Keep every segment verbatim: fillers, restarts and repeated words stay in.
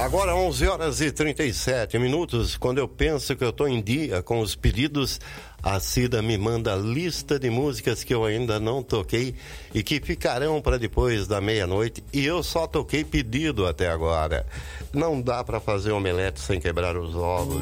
Agora onze horas e trinta e sete minutos, quando eu penso que eu estou em dia com os pedidos, a Cida me manda a lista de músicas que eu ainda não toquei e que ficarão para depois da meia-noite, e eu só toquei pedido até agora. Não dá para fazer omelete sem quebrar os ovos.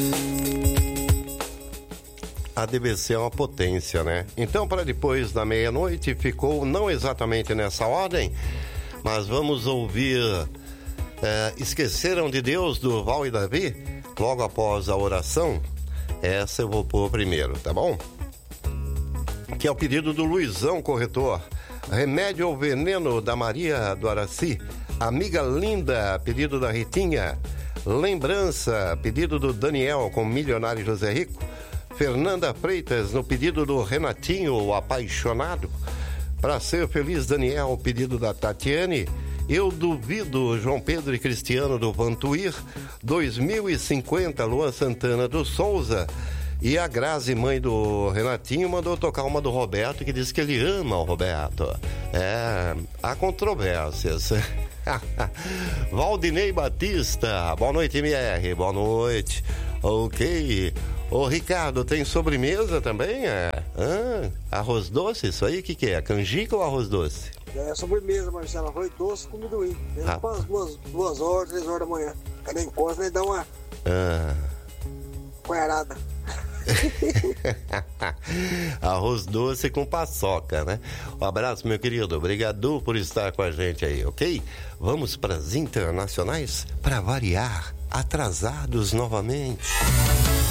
A D B C é uma potência, né? Então, para depois da meia-noite, ficou não exatamente nessa ordem, mas vamos ouvir... É, Esqueceram de Deus, do Val e Davi, logo após a oração. Essa eu vou pôr primeiro, tá bom? Que é o pedido do Luizão, corretor. Remédio ao Veneno, da Maria do Araci. Amiga Linda, pedido da Ritinha. Lembrança, pedido do Daniel, com Milionário José Rico. Fernanda Freitas, no pedido do Renatinho, o apaixonado. Pra Ser Feliz, Daniel, pedido da Tatiane. Eu Duvido, João Pedro e Cristiano, do Vantuir. Dois mil e cinquenta, Luan Santana do Souza. E a Grazi, mãe do Renatinho, mandou tocar uma do Roberto, que diz que ele ama o Roberto. É, há controvérsias. Valdinei Batista, boa noite, M R, boa noite. Ok. Ô, Ricardo, tem sobremesa também? É? Ah, arroz doce, isso aí, o que que é? Canjica ou arroz doce? É sobremesa, Marcelo, arroz doce com amendoim. Ah. Para as duas, duas horas, três horas da manhã. Cada encosta, né, dá uma ah. coerada. Arroz doce com paçoca, né? Um abraço, meu querido. Obrigado por estar com a gente aí, ok? Vamos para as internacionais para variar, atrasados novamente.